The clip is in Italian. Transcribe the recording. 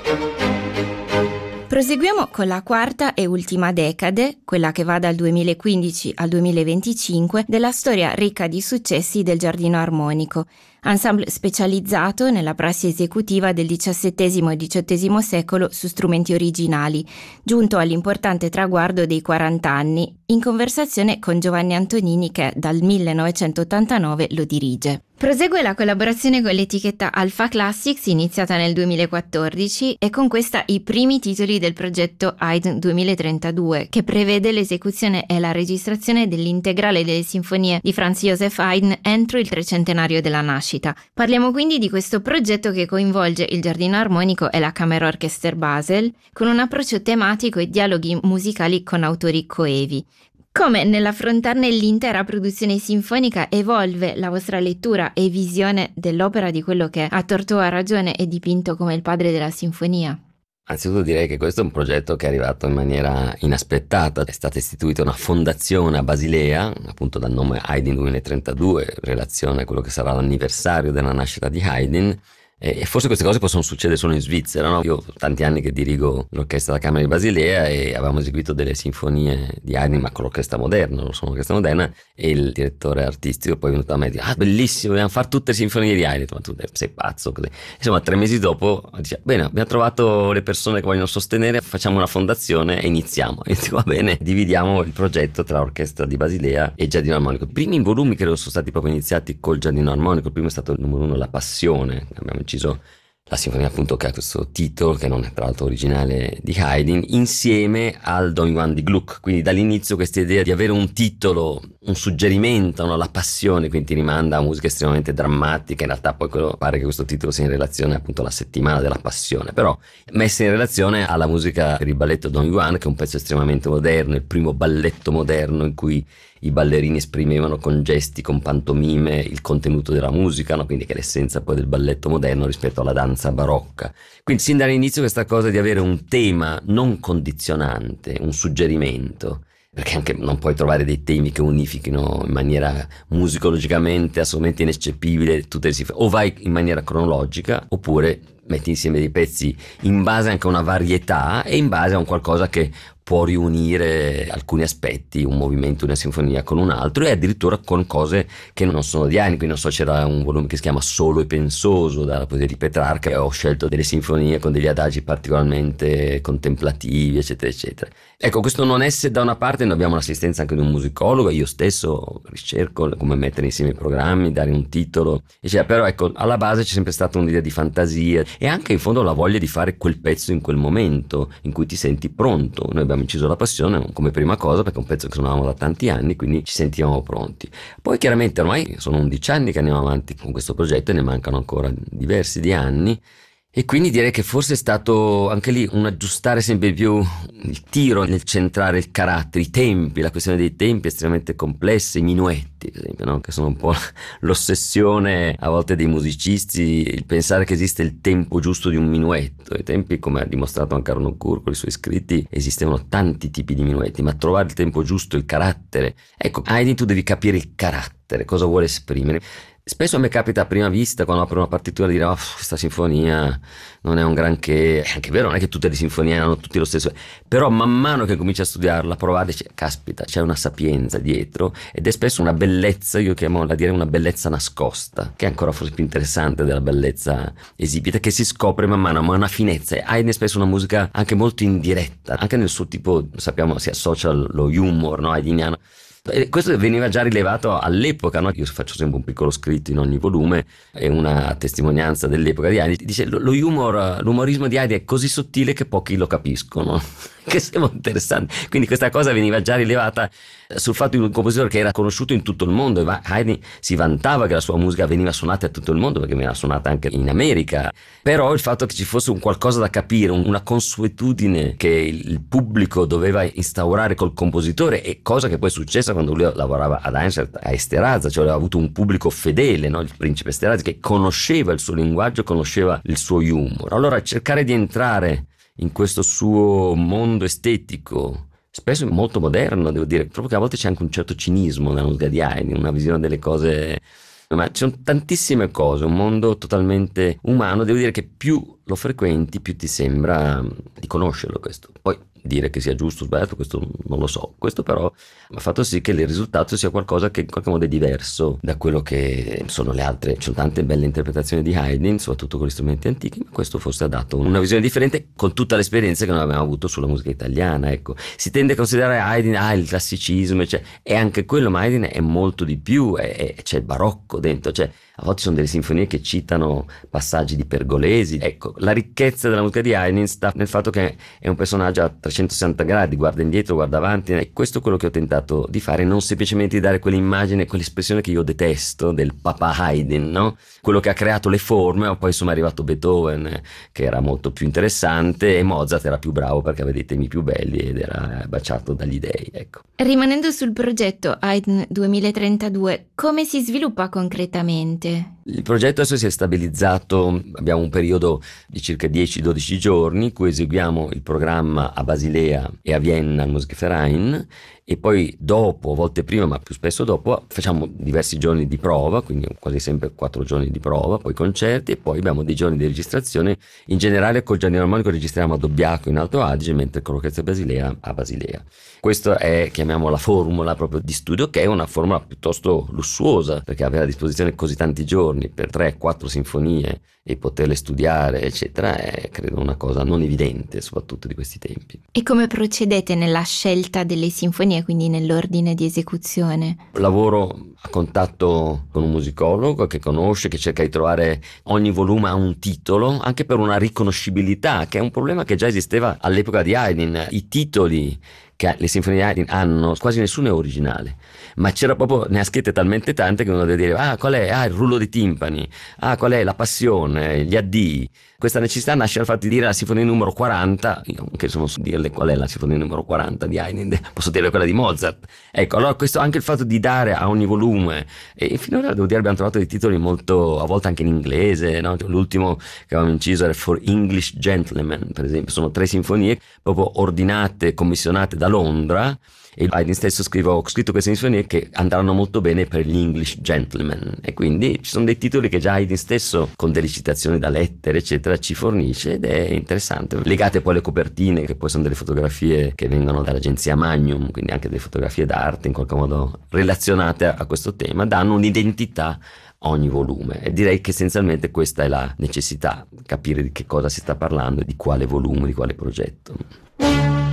Proseguiamo con la quarta e ultima decade, quella che va dal 2015 al 2025, della storia ricca di successi del Giardino Armonico, ensemble specializzato nella prassi esecutiva del XVII e XVIII secolo su strumenti originali, giunto all'importante traguardo dei 40 anni, in conversazione con Giovanni Antonini che dal 1989 lo dirige. Prosegue la collaborazione con l'etichetta Alpha Classics iniziata nel 2014 e con questa i primi titoli del progetto Haydn 2032 che prevede l'esecuzione e la registrazione dell'integrale delle sinfonie di Franz Joseph Haydn entro il 300° della nascita. Parliamo quindi di questo progetto che coinvolge il Giardino Armonico e la Kammerorchester Basel con un approccio tematico e dialoghi musicali con autori coevi. Come nell'affrontarne l'intera produzione sinfonica evolve la vostra lettura e visione dell'opera di quello che a torto o a ragione è dipinto come il padre della sinfonia? Anzitutto direi che questo è un progetto che è arrivato in maniera inaspettata. È stata istituita una fondazione a Basilea, appunto dal nome Haydn 2032, in relazione a quello che sarà l'anniversario della nascita di Haydn. E forse queste cose possono succedere solo in Svizzera, no? Io ho tanti anni che dirigo l'orchestra della Camera di Basilea e avevamo eseguito delle sinfonie di Haydn, ma con l'orchestra moderna, non sono l'orchestra moderna, e il direttore artistico poi è venuto da me e dice: bellissimo, dobbiamo fare tutte le sinfonie di Haydn. Ma tu sei pazzo? Così. Insomma, 3 mesi dopo dice: bene, abbiamo trovato le persone che vogliono sostenere, facciamo una fondazione e iniziamo. E dico: va bene, dividiamo il progetto tra l'orchestra di Basilea e il Giardino Armonico. I primi volumi credo sono stati proprio iniziati col Giardino Armonico. Il primo è stato il numero 1, La Passione. Abbiamo inciso la sinfonia appunto che ha questo titolo, che non è tra l'altro originale di Haydn, insieme al Don Juan di Gluck. Quindi dall'inizio questa idea di avere un titolo, un suggerimento, no? La passione, quindi ti rimanda a musica estremamente drammatica. In realtà poi pare che questo titolo sia in relazione appunto alla settimana della passione, però messa in relazione alla musica per il balletto Don Juan, che è un pezzo estremamente moderno, il primo balletto moderno in cui i ballerini esprimevano con gesti, con pantomime il contenuto della musica, no? Quindi che è l'essenza poi del balletto moderno rispetto alla danza barocca. Quindi sin dall'inizio questa cosa di avere un tema non condizionante, un suggerimento, perché anche non puoi trovare dei temi che unifichino in maniera musicologicamente assolutamente ineccepibile tutte le sinfonie. O vai in maniera cronologica oppure metti insieme dei pezzi in base anche a una varietà e in base a un qualcosa che può riunire alcuni aspetti, un movimento, una sinfonia con un altro, e addirittura con cose che non sono di anni. Quindi non so, c'era un volume che si chiama Solo e pensoso dalla poesia di Petrarca, e ho scelto delle sinfonie con degli adagi particolarmente contemplativi, eccetera eccetera. Ecco, questo non è se da una parte noi abbiamo l'assistenza anche di un musicologo, io stesso ricerco come mettere insieme i programmi, dare un titolo, eccetera. Però ecco, alla base c'è sempre stata un'idea di fantasia e anche in fondo la voglia di fare quel pezzo in quel momento in cui ti senti pronto. Noi abbiamo inciso La Passione come prima cosa perché è un pezzo che suonavamo da tanti anni, quindi ci sentivamo pronti. Poi chiaramente ormai sono 11 anni che andiamo avanti con questo progetto e ne mancano ancora diversi di anni, e quindi direi che forse è stato anche lì un aggiustare sempre più il tiro nel centrare il carattere, i tempi, la questione dei tempi estremamente complessa, i minuetti per esempio, no? Che sono un po' l'ossessione a volte dei musicisti, il pensare che esiste il tempo giusto di un minuetto. I tempi, come ha dimostrato anche Arno Kur con i suoi scritti, esistevano tanti tipi di minuetti, ma trovare il tempo giusto, il carattere, ecco, Haydn tu devi capire il carattere, cosa vuole esprimere. Spesso a me capita a prima vista, quando apro una partitura, di dire: oh, questa sinfonia non è un granché. È anche vero, non è che tutte le sinfonie hanno tutti lo stesso, però man mano che cominci a studiarla, provate, caspita, c'è una sapienza dietro, ed è spesso una bellezza, io chiamo la dire una bellezza nascosta, che è ancora forse più interessante della bellezza esibita, che si scopre man mano, ma una finezza. Haydn è spesso una musica anche molto indiretta, anche nel suo tipo, sappiamo, si associa lo humor, no, haydniano. E questo veniva già rilevato all'epoca, no? Io faccio sempre un piccolo scritto in ogni volume, è una testimonianza dell'epoca di Haydn. Dice: lo humor, l'umorismo di Haydn è così sottile che pochi lo capiscono. Che sembra interessante. Quindi questa cosa veniva già rilevata sul fatto di un compositore che era conosciuto in tutto il mondo, e Haydn si vantava che la sua musica veniva suonata a tutto il mondo, perché veniva suonata anche in America. Però il fatto che ci fosse un qualcosa da capire, una consuetudine che il pubblico doveva instaurare col compositore, e cosa che poi è successa quando lui lavorava ad Einsberg, a Esterházy, cioè aveva avuto un pubblico fedele, no? Il principe Esterházy, che conosceva il suo linguaggio, conosceva il suo humor. Allora cercare di entrare in questo suo mondo estetico, spesso molto moderno, devo dire, proprio che a volte c'è anche un certo cinismo nella musica di Haydn, una visione delle cose Ma ci sono tantissime cose, un mondo totalmente umano. Devo dire che più lo frequenti, più ti sembra di conoscerlo questo. Poi dire che sia giusto o sbagliato, questo non lo so. Questo però ha fatto sì che il risultato sia qualcosa che in qualche modo è diverso da quello che sono le altre. Ci sono tante belle interpretazioni di Haydn, soprattutto con gli strumenti antichi, ma questo forse ha dato una visione differente con tutta l'esperienza che noi abbiamo avuto sulla musica italiana. Ecco, si tende a considerare Haydn il classicismo, cioè, è anche quello, ma Haydn è molto di più, c'è il barocco dentro, cioè a volte sono delle sinfonie che citano passaggi di Pergolesi. Ecco, la ricchezza della musica di Haydn sta nel fatto che è un personaggio a 360 gradi, guarda indietro, guarda avanti, e questo è quello che ho tentato di fare, non semplicemente di dare quell'immagine, quell'espressione che io detesto del Papa Haydn, no? Quello che ha creato le forme, ma poi insomma è arrivato Beethoven, che era molto più interessante, e Mozart era più bravo perché aveva dei temi più belli ed era baciato dagli dei, ecco. Rimanendo sul progetto Haydn 2032, come si sviluppa concretamente? Il progetto adesso si è stabilizzato, abbiamo un periodo di circa 10-12 giorni in cui eseguiamo il programma a Basilea e a Vienna al Musikverein, e poi dopo, a volte prima ma più spesso dopo, facciamo diversi giorni di prova, quindi quasi sempre 4 giorni di prova, poi concerti, e poi abbiamo dei giorni di registrazione. In generale col Giardino Armonico registriamo a Dobbiaco in Alto Adige, mentre con l'Orchestra Basilea a Basilea. Questa è, chiamiamola, formula proprio di studio, che è una formula piuttosto lussuosa, perché avere a disposizione così tanti giorni per 3-4 sinfonie e poterle studiare eccetera è, credo, una cosa non evidente, soprattutto di questi tempi. E come procedete nella scelta delle sinfonie, quindi nell'ordine di esecuzione? Lavoro a contatto con un musicologo che conosce, che cerca di trovare, ogni volume ha un titolo, anche per una riconoscibilità, che è un problema che già esisteva all'epoca di Haydn. I titoli che le sinfonie di Haydn hanno, quasi nessuno è originale, ma c'era proprio, ne ha scritte talmente tante che uno deve dire qual è? Il rullo dei timpani, qual è? La passione, gli addii. Questa necessità nasce dal fatto di dire la sinfonia numero 40, io anche se non so dirle qual è la sinfonia numero 40 di Haydn, posso dire quella di Mozart. Ecco, allora questo, anche il fatto di dare a ogni volume, e finora devo dire abbiamo trovato dei titoli molto, a volte anche in inglese, no? L'ultimo che avevamo inciso era For English Gentlemen, per esempio, sono 3 sinfonie proprio ordinate, commissionate da Londra, e Haydn stesso ho scritto queste sinfonie che andranno molto bene per gli English Gentlemen, e quindi ci sono dei titoli che già Haydn stesso, con delle citazioni da lettere eccetera, ci fornisce, ed è interessante. Legate poi alle copertine, che poi sono delle fotografie che vengono dall'agenzia Magnum, quindi anche delle fotografie d'arte in qualche modo relazionate a questo tema, danno un'identità a ogni volume, e direi che essenzialmente questa è la necessità, capire di che cosa si sta parlando, di quale volume, di quale progetto.